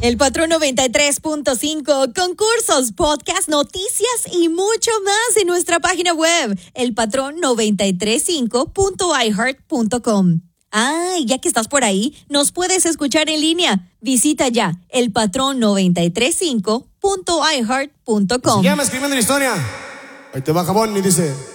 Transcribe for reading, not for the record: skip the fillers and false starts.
El Patrón 93.5, concursos, podcast, noticias y mucho más en nuestra página web, elpatrón935.iheart.com. Y ya que estás por ahí, nos puedes escuchar en línea. Visita ya elpatrón935.iheart.com. Si llama escribiendo la historia, ahí te va jabón y dice...